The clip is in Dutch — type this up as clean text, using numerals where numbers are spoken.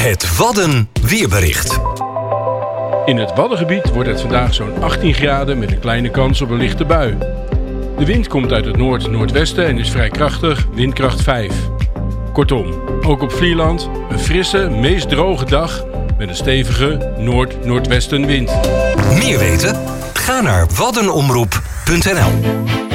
Het Wadden weerbericht. In het Waddengebied wordt het vandaag zo'n 18 graden met een kleine kans op een lichte bui. De wind komt uit het noord-noordwesten en is vrij krachtig, windkracht 5. Kortom, ook op Vlieland een frisse, meest droge dag met een stevige noord-noordwestenwind. Meer weten? Ga naar waddenomroep.nl.